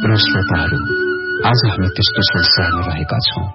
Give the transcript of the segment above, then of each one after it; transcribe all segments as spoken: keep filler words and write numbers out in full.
र श्रोताहरू, आज हामी त्यस्तो संसारमा रहेका छौं।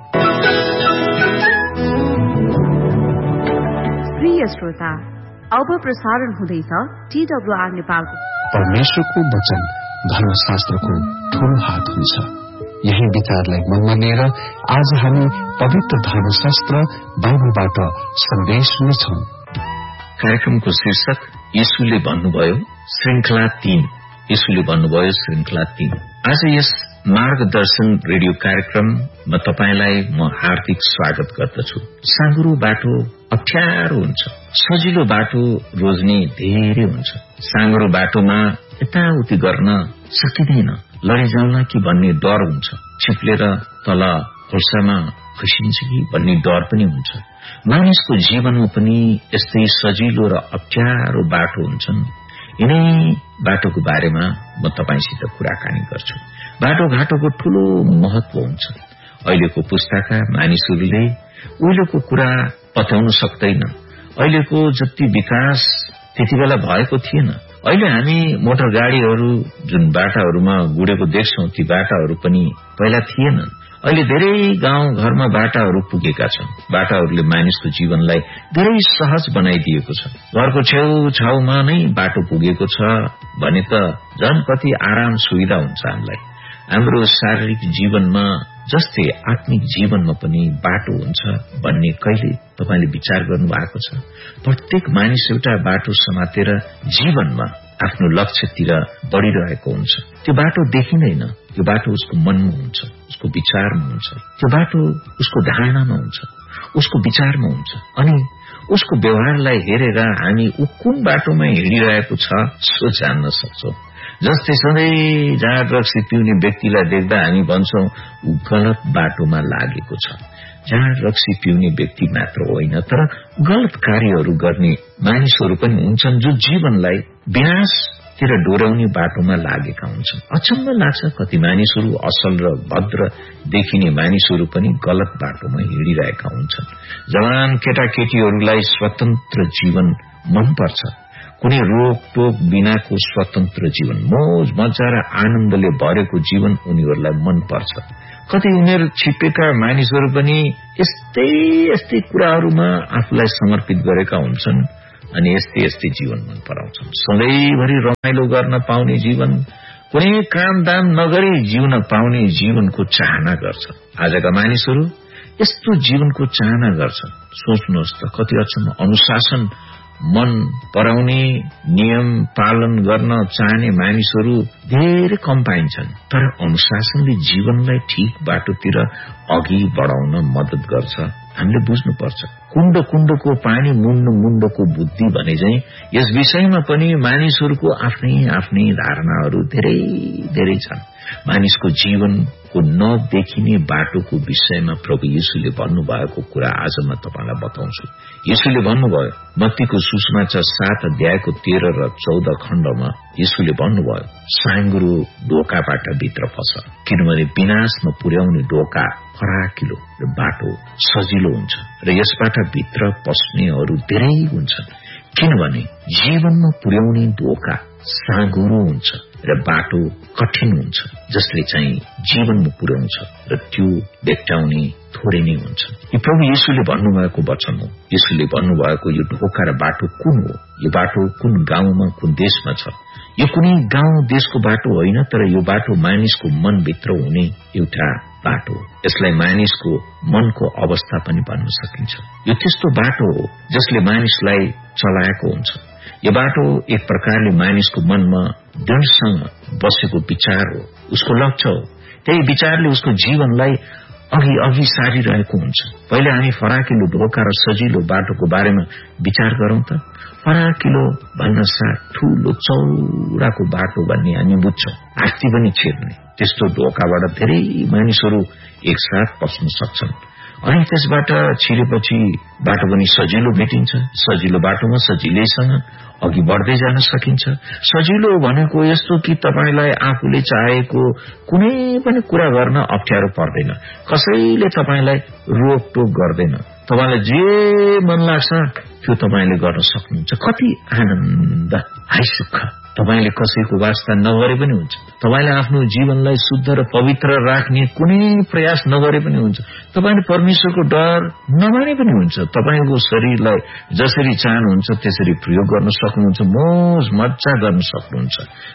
प्रिय श्रोता, अब प्रसारण हुँदैछ टीडब्ल्यूआर नेपालको परमेश्वरको वचन धर्मशास्त्रको ठूलो हात हुन्छ। यही विचारलाई मनमा लिएर आज हामी पवित्र धर्मशास्त्र बाइबलबाट सन्देश लिन्छौं। कार्यक्रमको शीर्षक यीशुले भन्नुभयो श्रृंखला तीन। यीशुले भन्नुभयो श्रृंखला तीन। आज यस मार्गदर्शन रेडियो कार्यक्रममा तपाईलाई म हार्दिक स्वागत गर्दछु। साँघुरो बाटो अप्ठ्यारो हुन्छ, सजिलो बाटो रोज्ने धेरै हुन्छ। साँघुरो बाटोमा यताउति गर्न सकिँदैन, लडिजाउँला कि भन्ने डर हुन्छ। छिप्लेर तल खोल्सामा खसिन्छ कि भन्ने डर पनि हुन्छ। मानिसको जीवनमा पनि यस्तै सजिलो र अप्ठ्यारो बाटो हुन्छन्। यिनै बाटोको बारेमा म तपाईसित कुराकानी गर्छु। बाटोघाटोको ठूलो महत्व हुन्छ। अहिलेको पुस्ताका मानिसहरूले उहिलेको कुरा पत्याउन सक्दैन। अहिलेको जति विकास त्यति बेला भएको थिएन। अहिले हामी मोटर गाड़ीहरू जुन बाटाहरूमा गुडेको देख्छौं, ती बाटाहरू पनि पहिला थिएनन्। अहिले धेरै गाउँ घरमा बाटाहरू पुगेका छन्। बाटाहरूले मानिसको जीवनलाई धेरै सहज बनाइदिएको छ। घरको छेउछाउमा नै बाटो पुगेको छ भने त झन् कति आराम सुविधा हुन्छ हामीलाई। हाम्रो शारीरिक जीवनमा जस्तै आत्मिक जीवनमा पनि बाटो हुन्छ भन्ने कहिले तपाईले विचार गर्नु भएको छ? प्रत्येक मानिस एउटा बाटो समातेर जीवनमा आफ्नो लक्ष्यतिर बढ़िरहेको हुन्छ। त्यो बाटो देखिँदैन, त्यो बाटो उसको मनमा हुन्छ, उसको विचारमा हुन्छ। त्यो बाटो उसको धारणामा हुन्छ, उसको विचारमा हुन्छ। अनि उसको व्यवहारलाई हेरेर हामी ऊ कुन बाटोमा हिँडिरहेको छ सो जान्न सक्छौं। जस्तै सधैँ जहाँ ड्रग्स पिउने व्यक्तिलाई देख्दा हामी भन्छौं ऊ गलत बाटोमा लागेको छ। जहाँ रक्सी पिउने व्यक्ति मात्र होइन, तर गलत कार्यहरू गर्ने मानिसहरू पनि हुन्छन् जो जीवनलाई विनाशतिर डोर्याउने बाटोमा लागेका हुन्छन्। अचम्म लाग्छ, कति मानिसहरू असल र भद्र देखिने मानिसहरू पनि गलत बाटोमा हिँडिरहेका हुन्छन्। जवान केटाकेटीहरूलाई स्वतन्त्र जीवन मनपर्छ। कुनै रोकटोक बिनाको स्वतन्त्र जीवन, मोज मजा र आनन्दले भरेको जीवन उनीहरूलाई मनपर्छ। कति उमेर छिपेका मानिसहरू पनि यस्तै यस्तै कुराहरूमा आफूलाई समर्पित गरेका हुन्छन् अनि यस्तै यस्तै जीवन मन पराउँछन्। सधैँभरि रमाइलो गर्न पाउने जीवन, कुनै काम दाम नगरी जिउन पाउने जीवनको चाहना गर्छन्। आजका मानिसहरू यस्तो जीवनको चाहना गर्छन्। सोच्नुहोस् त, कति अचम्म अनुशासन मन पराउने, नियम पालन गर्न चाहने मानिसहरू धेरै कम पाइन्छन्। तर अनुशासनले जीवनलाई ठीक बाटोतिर अघि बढ़ाउन मद्दत गर्छ। हामीले बुझ्नुपर्छ, कुण्ड कुण्डको पानी मुण्ड मुण्डको बुद्धि भने चाहिँ यस विषयमा पनि मानिसहरूको आफ्नै आफ्नै धारणाहरू धेरै धेरै छन्। मानिसको जीवनको नदेखिने बाटोको विषयमा प्रभु येशूले भन्नुभएको कुरा आज म तपाईलाई बताउँछु। येशूले भन्नुभयो, मत्तीको सुसमाचार सात अध्यायको तेह्र र चौध खण्डमा येशूले भन्नुभयो, साँघुरो ढोकाबाट भित्र पस, किनभने विनाशमा पुर्याउने ढोका फराकिलो र बाटो सजिलो हुन्छ र यसबाट भित्र पस्नेहरू धेरै हुन्छन्। किनभने जीवनमा पुर्याउने ढोका साँघुरो हुन्छ र बाटो कठिन हुन्छ, जसले चाहिँ जीवनमा पुर्याउँछ र त्यो भेट्टाउने थोरै नै हुन्छ। यो प्रभु येशूले भन्नुभएको वचन हो। येशूले भन्नुभएको यो ढोका र बाटो कुन हो? यो बाटो कुन गाउँमा, कुन देशमा छ? यो कुनै गाउँ देशको बाटो होइन, तर यो बाटो मानिसको मनभित्र हुने एउटा बाटो हो। यसलाई मानिसको मनको अवस्था पनि भन्न सकिन्छ। यो त्यस्तो बाटो हो जसले मानिसलाई चलाएको हुन्छ। यो बाटो एक प्रकारले मानिसको मनमा दृढसँग बसेको विचार हो, उसको लक्ष्य हो। त्यही विचारले उसको जीवनलाई अघि अघि सारिरहेको हुन्छ। पहिले हामी फराकिलो ढोका र सजिलो बाटोको बारेमा विचार गरौं त। फराकिलो भन्न साथ ठूलो चौडाको बाटो भन्ने हामी बुझ्छौं, हात्ती पनि छिर्ने। त्यस्तो ढोकाबाट धेरै मानिसहरू एकसाथ पस्न सक्छन्। अनि त्यसबाट छिरेपछि बाटो पनि सजिलो भेटिन्छ। सजिलो बाटोमा सजिलैसँग अघि बढ्दै जान सकिन्छ। सजिलो भनेको यस्तो कि तपाईलाई आफूले चाहेको कुनै पनि कुरा गर्न अप्ठ्यारो पर्दैन। कसैले तपाईलाई रोकटोक गर्दैन। तपाईलाई जे मन लाग्छ त्यो तपाईले गर्न सक्नुहुन्छ। कति आनन्द, हाय सुख तपाईले कसैको वास्ता नगरे पनि हुन्छ, तपाईले आफ्नो जीवनलाई शुद्ध र पवित्र राख्ने कुनै प्रयास नगरे पनि हुन्छ, तपाईले परमेश्वरको डर नमाने पनि हुन्छ, तपाईको शरीरलाई जसरी चाहनुहुन्छ त्यसरी प्रयोग गर्न सक्नुहुन्छ, मोज मज्जा गर्न सक्नुहुन्छ।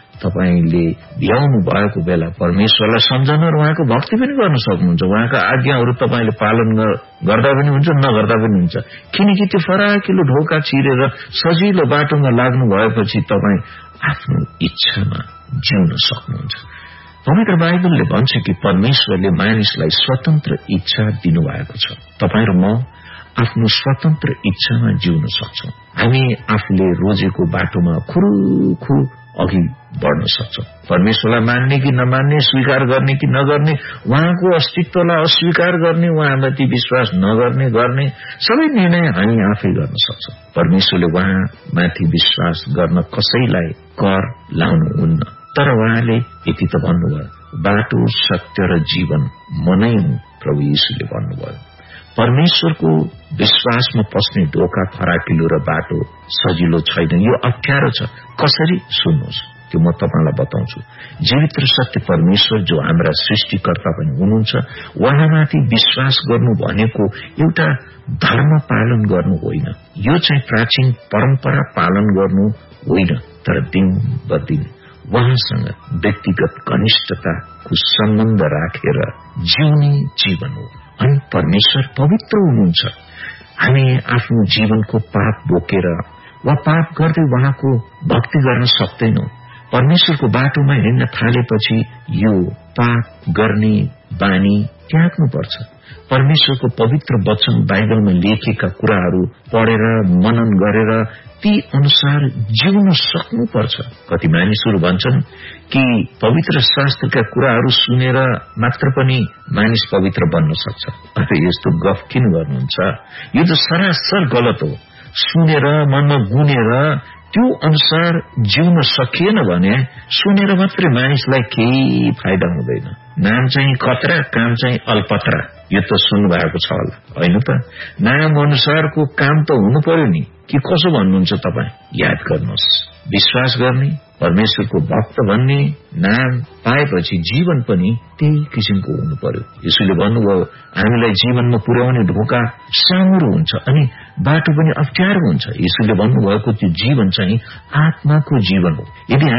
तपाईले भ्याउनु भएको बेला परमेश्वरलाई सम्झन र उहाँको भक्ति पनि गर्न सक्नुहुन्छ। उहाँका आज्ञाहरू तपाईले पालन गर्दा पनि हुन्छ, नगर्दा पनि हुन्छ, किनकि त्यो फराकिलो ढोका छिरेर सजिलो बाटोमा लाग्नु भएपछि तपाई आफ्नो इच्छामा जिउन सक्नुहुन्छ। पवित्र बाइबलले भन्छ कि परमेश्वरले मानिसलाई स्वतन्त्र इच्छा दिनुभएको छ। तपाई र म आफ्नो स्वतन्त्र इच्छामा जिउन सक्छौं। हामी आफूले रोजेको बाटोमा खुरुखु अघि बढ्न सक्छौं। परमेश्वरलाई मान्ने कि नमान्ने, स्वीकार गर्ने कि नगर्ने, उहाँको अस्तित्वलाई अस्वीकार गर्ने, उहाँमाथि विश्वास नगर्ने गर्ने, सबै निर्णय हामी आफै गर्न सक्छौं। परमेश्वरले उहाँमाथि विश्वास गर्न कसैलाई कर लाउनुहुन्न, तर उहाँले यति त भन्नुभयो, बाटो सत्य र जीवन म नै हुँ, प्रभु येशूले भन्नुभयो। परमेश्वरको विश्वासमा पस्ने ढोका फराकिलो र बाटो सजिलो छैन, यो अप्ठ्यारो छ। कसरी? सुन्नुहोस्, त्यो म तपाईलाई बताउँछु। जीवित र सत्य परमेश्वर जो हाम्रा सृष्टिकर्ता पनि हुनुहुन्छ, उहाँमाथि विश्वास गर्नु भनेको एउटा धर्म पालन गर्नु होइन, यो चाहिँ प्राचीन परम्परा पालन गर्नु होइन, तर दिन बदिन उहाँसँग व्यक्तिगत घनिष्ठताको सम्बन्ध राखेर जिउने जीवन हो। अनि परमेश्वर पवित्र हुनुहुन्छ। हामी आफ्नो जीवनको पाप बोकेर वा पाप गर्दै उहाँको भक्ति गर्न सक्दैनौं। परमेश्वरको बाटोमा हिँड्न थालेपछि यो पाप गर्ने बानी त्याग्नुपर्छ। परमेश्वरको पवित्र वचन बाइबलमा लेखेका कुराहरू पढेर मनन गरेर ती अनुसार जिउन सक्नुपर्छ। कति मानिसहरू भन्छन् कि पवित्र शास्त्रका कुराहरू सुनेर मात्र पनि मानिस पवित्र बन्न सक्छ। अरे यस्तो गफ किन गर्नुहुन्छ? यो त सरासर गलत हो। सुनेर मनमा गुनेर त्यो अनुसार जिउन सकिएन भने सुनेर मात्रै मानिसलाई केही फाइदा हुँदैन। नाम चाहिँ खतरा, काम चाहिँ अल्पत्रा। यो त सुन्नु भएको छ होला, होइन त? नाम अनुसारको काम त हुनु पर्यो नि, कि कसो भन्नुहुन्छ तपाईँ? याद गर्नुहोस्, विश्वास गर्ने, परमेश्वरको भक्त भन्ने नाम पाएपछि जीवन पनि त्यही किसिमको हुनु पर्यो। यसैले भन्नुभयो, हामीलाई जीवनमा पुर्याउने ढोका सामुरो हुन्छ अनि बाटो पनि अप्ठ्यारो हुन्छ। यसैले भन्नुभएको त्यो जीवन चाहिँ आत्माको जीवन हो। यदि